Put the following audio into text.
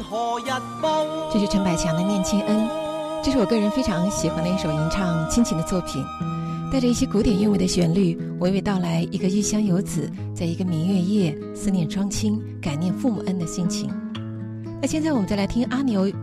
这是陈百强的《念亲恩》，这是我个人非常喜欢的一首吟唱亲情的作品，带着一些古典韵味的旋律，娓娓道来一个异乡游子在一个明月夜思念双亲、感念父母恩的心情。那现在我们再来听阿牛